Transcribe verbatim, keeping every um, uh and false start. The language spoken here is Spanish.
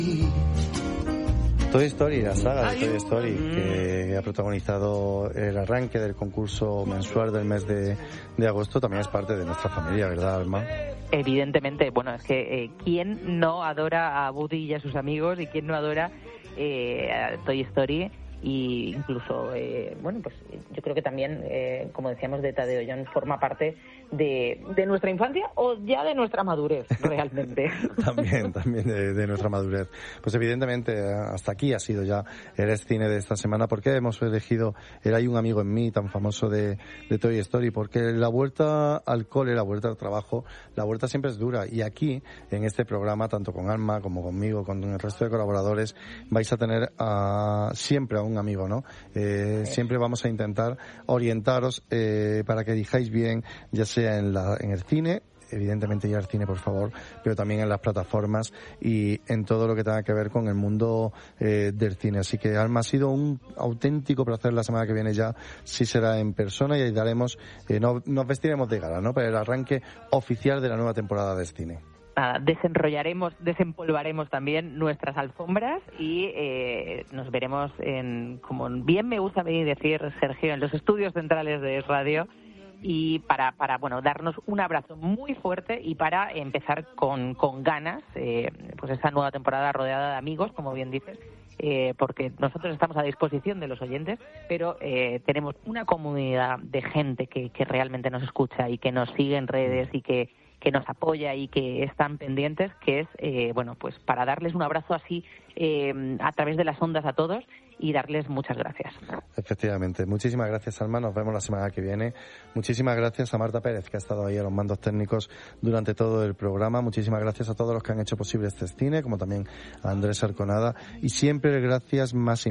Toy Story, la saga de Toy Story, que ha protagonizado el arranque del concurso mensual del mes de, de agosto, también es parte de nuestra familia, ¿verdad, Alma? Evidentemente, bueno, es que eh, ¿quién no adora a Woody y a sus amigos? ¿Y quién no adora eh, a Toy Story? Y incluso, eh, bueno, pues yo creo que también, eh, como decíamos, de Tadeo Jones forma parte de, de nuestra infancia o ya de nuestra madurez, realmente. también, también de, de nuestra madurez. Pues evidentemente, hasta aquí ha sido ya el cine de esta semana. ¿Por qué hemos elegido el Hay un amigo en mí, tan famoso de, de Toy Story? Porque la vuelta al cole, la vuelta al trabajo, la vuelta siempre es dura. Y aquí, en este programa, tanto con Alma como conmigo, con el resto de colaboradores, vais a tener a, siempre a un un amigo, ¿no? Eh, siempre vamos a intentar orientaros eh, para que elijáis bien, ya sea en, la, en el cine, evidentemente ir al cine, por favor, pero también en las plataformas y en todo lo que tenga que ver con el mundo eh, del cine. Así que, Alma, ha sido un auténtico placer. La semana que viene ya sí será en persona y ahí daremos, eh, no, nos vestiremos de gala, ¿no? Para el arranque oficial de la nueva temporada de cine. Nada, desenrollaremos, desempolvaremos también nuestras alfombras y eh, nos veremos en, como bien me gusta decir, Sergio, en los estudios centrales de Radio, y para, para bueno, darnos un abrazo muy fuerte y para empezar con, con ganas eh, pues esta nueva temporada rodeada de amigos, como bien dices, eh, porque nosotros estamos a disposición de los oyentes, pero eh, tenemos una comunidad de gente que, que realmente nos escucha y que nos sigue en redes y que que nos apoya y que están pendientes, que es, eh, bueno, pues para darles un abrazo así eh, a través de las ondas a todos y darles muchas gracias. Efectivamente. Muchísimas gracias, Alma. Nos vemos la semana que viene. Muchísimas gracias a Marta Pérez, que ha estado ahí a los mandos técnicos durante todo el programa. Muchísimas gracias a todos los que han hecho posible este cine, como también a Andrés Arconada. Y siempre gracias más